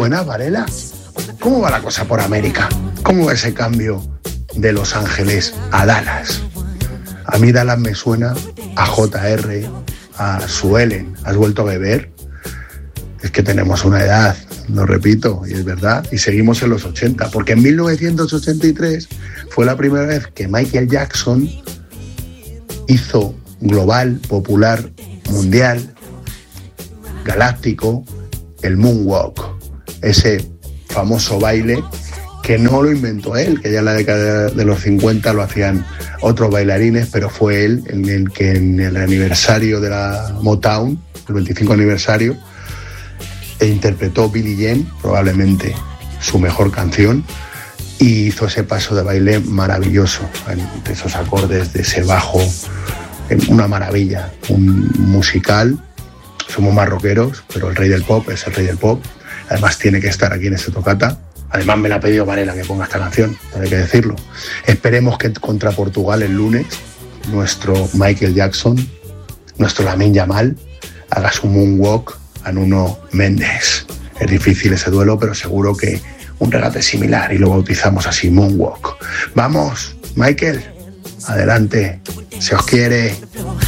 buenas, Varela. ¿Cómo va la cosa por América? ¿Cómo va ese cambio de Los Ángeles a Dallas? A mí Dallas me suena a JR, a Suelen. ¿Has vuelto a beber? Es que tenemos una edad, lo repito, y es verdad, y seguimos en los 80, porque en 1983 fue la primera vez que Michael Jackson hizo global, popular, mundial, galáctico, el Moonwalk, ese famoso baile que no lo inventó él, que ya en la década de los 50 lo hacían otros bailarines, pero fue él en el que en el aniversario de la Motown, el 25 aniversario, interpretó Billie Jean, probablemente su mejor canción, y hizo ese paso de baile maravilloso, de esos acordes, de ese bajo, una maravilla, un musical. Somos más rockeros, pero el rey del pop es el rey del pop. Además tiene que estar aquí en este tocata. Además me la ha pedido Varela que ponga esta canción, hay que decirlo. Esperemos que contra Portugal el lunes nuestro Michael Jackson, nuestro Lamine Yamal, haga su moonwalk a Nuno Méndez. Es difícil ese duelo, pero seguro que un regate similar y lo bautizamos así, moonwalk. Vamos, Michael, adelante, se os quiere.